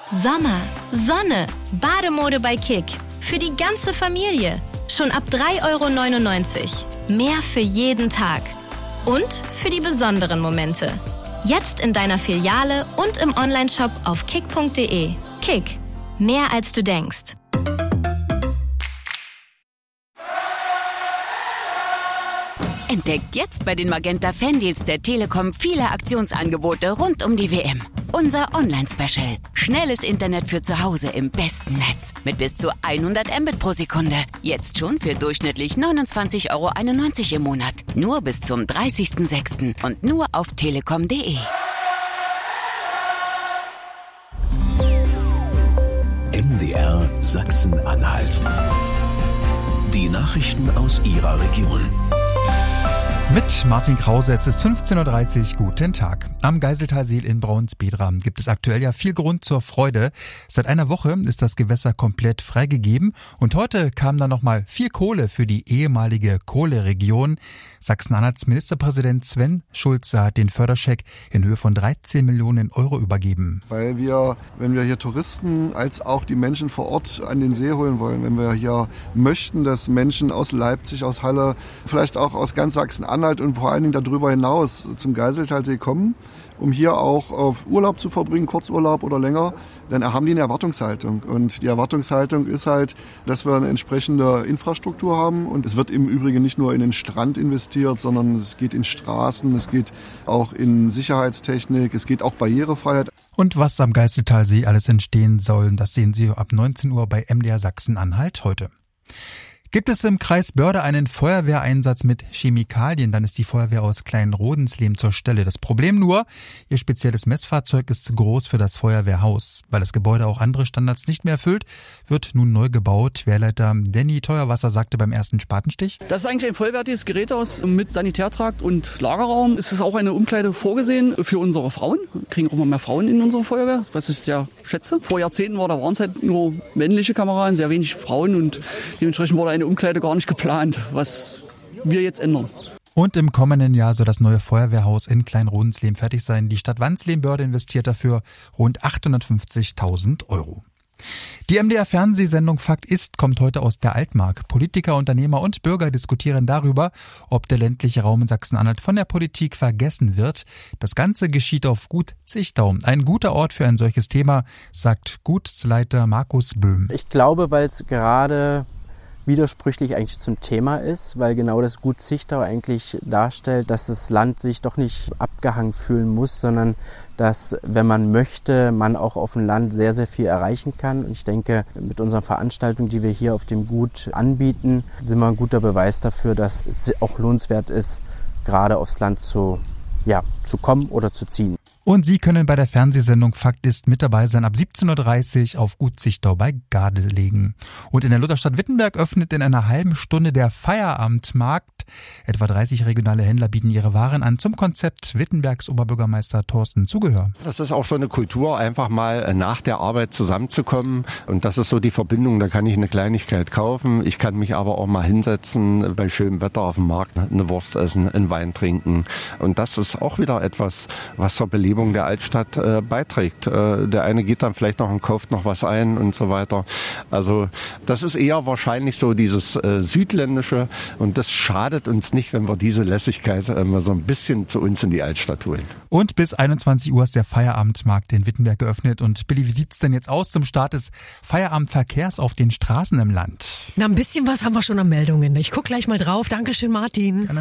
Sommer, Sonne, Bademode bei Kick. Für die ganze Familie. Schon ab 3,99 €. Mehr für jeden Tag. Und für die besonderen Momente. Jetzt in deiner Filiale und im Onlineshop auf kick.de. Kick. Mehr als du denkst. Entdeckt jetzt bei den Magenta Fandeals der Telekom viele Aktionsangebote rund um die WM. Unser Online-Special. Schnelles Internet für zu Hause im besten Netz. Mit bis zu 100 Mbit pro Sekunde. Jetzt schon für durchschnittlich 29,91 € im Monat. Nur bis zum 30.06. und nur auf telekom.de. MDR Sachsen-Anhalt. Die Nachrichten aus Ihrer Region. Mit Martin Krause, es ist 15:30 Uhr, guten Tag. Am Geiseltalsee in Braunsbedra gibt es aktuell ja viel Grund zur Freude. Seit einer Woche ist das Gewässer komplett freigegeben und heute kam dann nochmal viel Kohle für die ehemalige Kohleregion. Sachsen-Anhalts Ministerpräsident Sven Schulze hat den Förderscheck in Höhe von 13 Millionen € übergeben. Weil wir, wenn wir hier Touristen als auch die Menschen vor Ort an den See holen wollen, wenn wir hier möchten, dass Menschen aus Leipzig, aus Halle, vielleicht auch aus ganz Sachsen-Anhalt und vor allen Dingen darüber hinaus zum Geiseltalsee kommen, um hier auch auf Urlaub zu verbringen, Kurzurlaub oder länger, dann haben die eine Erwartungshaltung. Und die Erwartungshaltung ist halt, dass wir eine entsprechende Infrastruktur haben. Und es wird im Übrigen nicht nur in den Strand investiert, sondern es geht in Straßen, es geht auch in Sicherheitstechnik, es geht auch Barrierefreiheit. Und was am Geiseltalsee alles entstehen soll, das sehen Sie ab 19 Uhr bei MDR Sachsen-Anhalt heute. Gibt es im Kreis Börde einen Feuerwehreinsatz mit Chemikalien, dann ist die Feuerwehr aus Klein-Rodensleben zur Stelle. Das Problem nur, ihr spezielles Messfahrzeug ist zu groß für das Feuerwehrhaus. Weil das Gebäude auch andere Standards nicht mehr erfüllt, wird nun neu gebaut. Wehrleiter Danny Teuerwasser sagte beim ersten Spatenstich: Das ist eigentlich ein vollwertiges Gerätehaus mit Sanitärtrakt und Lagerraum. Es ist auch eine Umkleide vorgesehen für unsere Frauen. Wir kriegen auch immer mehr Frauen in unserer Feuerwehr, was ich sehr schätze. Vor Jahrzehnten waren es halt nur männliche Kameraden, sehr wenig Frauen und dementsprechend wurde eine Umkleide gar nicht geplant, was wir jetzt ändern. Und im kommenden Jahr soll das neue Feuerwehrhaus in Klein-Rodensleben fertig sein. Die Stadt Wansleben-Börde investiert dafür rund 850.000 €. Die MDR-Fernsehsendung Fakt ist kommt heute aus der Altmark. Politiker, Unternehmer und Bürger diskutieren darüber, ob der ländliche Raum in Sachsen-Anhalt von der Politik vergessen wird. Das Ganze geschieht auf Gut Zichtau. Ein guter Ort für ein solches Thema, sagt Gutsleiter Markus Böhm. Ich glaube, weil es gerade widersprüchlich eigentlich zum Thema ist, weil genau das Gut Zichtau eigentlich darstellt, dass das Land sich doch nicht abgehangen fühlen muss, sondern dass, wenn man möchte, man auch auf dem Land sehr, sehr viel erreichen kann. Und ich denke, mit unseren Veranstaltungen, die wir hier auf dem Gut anbieten, sind wir ein guter Beweis dafür, dass es auch lohnenswert ist, gerade aufs Land zu kommen oder zu ziehen. Und Sie können bei der Fernsehsendung Fakt ist mit dabei sein ab 17:30 Uhr auf Gut Zichtau bei Gardelegen. Und in der Lutherstadt Wittenberg öffnet in einer halben Stunde der Feierabendmarkt. Etwa 30 regionale Händler bieten ihre Waren an zum Konzept Wittenbergs Oberbürgermeister Thorsten Zugehör. Das ist auch so eine Kultur, einfach mal nach der Arbeit zusammenzukommen. Und das ist so die Verbindung, da kann ich eine Kleinigkeit kaufen. Ich kann mich aber auch mal hinsetzen, bei schönem Wetter auf dem Markt eine Wurst essen, einen Wein trinken. Und das ist auch wieder etwas, was zur Belebung der Altstadt beiträgt. Der eine geht dann vielleicht noch und kauft noch was ein und so weiter. Also das ist eher wahrscheinlich so dieses Südländische und das schadet uns nicht, wenn wir diese Lässigkeit so ein bisschen zu uns in die Altstadt holen. Und bis 21 Uhr ist der Feierabendmarkt in Wittenberg geöffnet. Und Billy, wie sieht's denn jetzt aus zum Start des Feierabendverkehrs auf den Straßen im Land? Na, ein bisschen was haben wir schon an Meldungen. Ich guck gleich mal drauf. Dankeschön, Martin. Gerne.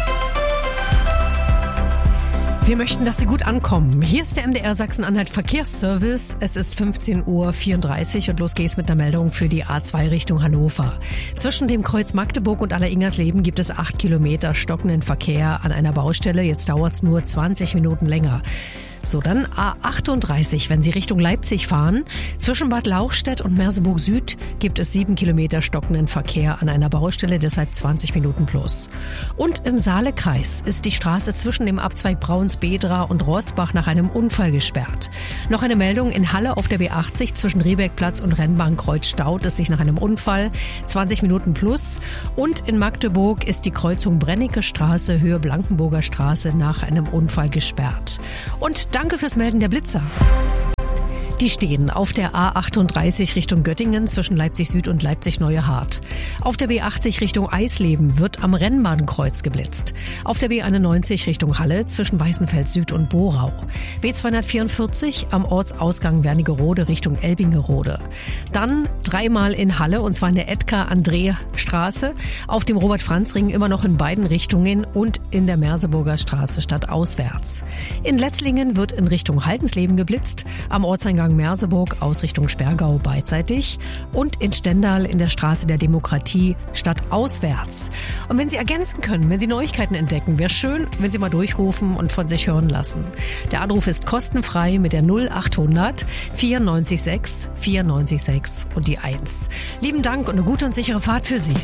Wir möchten, dass Sie gut ankommen. Hier ist der MDR Sachsen-Anhalt Verkehrsservice. Es ist 15:34 Uhr und los geht's mit einer Meldung für die A2 Richtung Hannover. Zwischen dem Kreuz Magdeburg und Aller-Ingersleben gibt es 8 Kilometer stockenden Verkehr an einer Baustelle. Jetzt dauert's nur 20 Minuten länger. So, dann A38, wenn Sie Richtung Leipzig fahren. Zwischen Bad Lauchstädt und Merseburg Süd gibt es 7 Kilometer stockenden Verkehr an einer Baustelle, deshalb 20 Minuten plus. Und im Saalekreis ist die Straße zwischen dem Abzweig Braunsbedra und Roßbach nach einem Unfall gesperrt. Noch eine Meldung in Halle auf der B80 zwischen Rehbeckplatz und Rennbahnkreuz staut es sich nach einem Unfall, 20 Minuten plus. Und in Magdeburg ist die Kreuzung Brennecke Straße, Höhe Blankenburger Straße nach einem Unfall gesperrt. Und danke fürs Melden der Blitzer. Die stehen auf der A38 Richtung Göttingen zwischen Leipzig Süd und Leipzig Neue Hart. Auf der B80 Richtung Eisleben wird am Rennbahnkreuz geblitzt. Auf der B91 Richtung Halle zwischen Weißenfeld Süd und Borau. B244 am Ortsausgang Wernigerode Richtung Elbingerode. Dann dreimal in Halle, und zwar in der Edgar-André-Straße, auf dem Robert-Franz-Ring immer noch in beiden Richtungen und in der Merseburger Straße stadtauswärts. In Letzlingen wird in Richtung Haldensleben geblitzt, am Ortseingang Merseburg aus Richtung Sperrgau beidseitig und in Stendal in der Straße der Demokratie stadtauswärts. Und wenn Sie ergänzen können, wenn Sie Neuigkeiten entdecken, wäre schön, wenn Sie mal durchrufen und von sich hören lassen. Der Anruf ist kostenfrei mit der 0800 94 6 und die 1. Lieben Dank und eine gute und sichere Fahrt für Sie.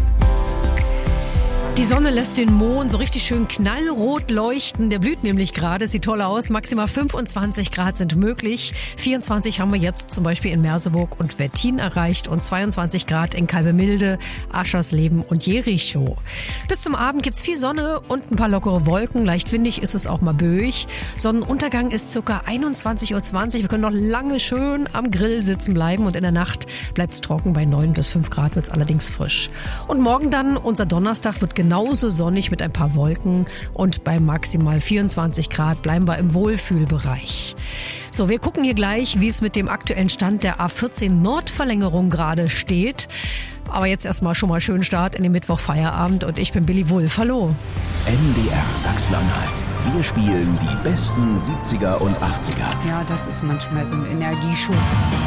Die Sonne lässt den Mond so richtig schön knallrot leuchten. Der blüht nämlich gerade, sieht toll aus. Maximal 25 Grad sind möglich. 24 haben wir jetzt zum Beispiel in Merseburg und Wettin erreicht und 22 Grad in Kalbemilde, Aschersleben und Jericho. Bis zum Abend gibt's viel Sonne und ein paar lockere Wolken. Leicht windig ist es auch mal böig. Sonnenuntergang ist ca. 21:20 Uhr. Wir können noch lange schön am Grill sitzen bleiben und in der Nacht bleibt's trocken. Bei 9 bis 5 Grad wird's allerdings frisch. Und morgen dann, unser Donnerstag, wird genauso sonnig mit ein paar Wolken und bei maximal 24 Grad bleiben wir im Wohlfühlbereich. So, wir gucken hier gleich, wie es mit dem aktuellen Stand der A14 Nordverlängerung gerade steht. Aber jetzt erstmal schon mal schönen Start in den Mittwoch-Feierabend und ich bin Billy Wulff. Hallo. MDR Sachsen-Anhalt. Wir spielen die besten 70er und 80er. Ja, das ist manchmal so ein Energieschub.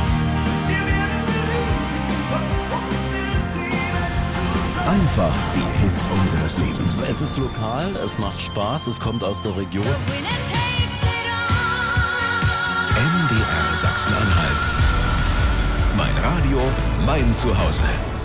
Einfach die Hits unseres Lebens. Es ist lokal, es macht Spaß, es kommt aus der Region. MDR Sachsen-Anhalt. Mein Radio, mein Zuhause.